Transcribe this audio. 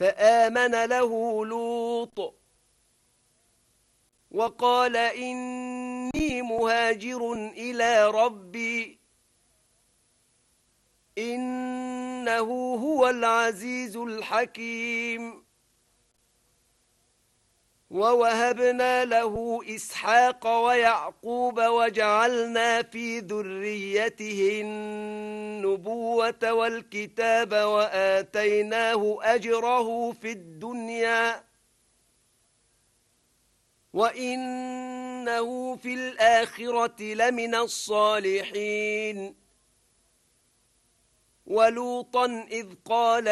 فآمن له لوط وقال إني مهاجر إلى ربي إنه هو العزيز الحكيم ووهبنا له إسحاق ويعقوب وجعلنا في ذريته النبوة والكتاب وآتيناه أجره في الدنيا وإنه في الآخرة لمن الصالحين ولوطا إذ قال